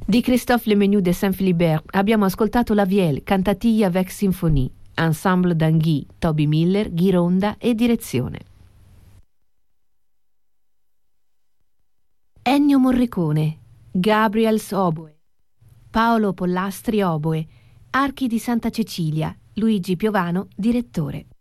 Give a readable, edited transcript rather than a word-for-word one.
Di Christophe Lemenu de Saint-Philibert abbiamo ascoltato La Vielle, Cantatilla avec Symphonie, Ensemble d'Anguy, Toby Miller, ghironda e direzione. Ennio Morricone, Gabriels oboe, Paolo Pollastri oboe, Archi di Santa Cecilia, Luigi Piovano direttore.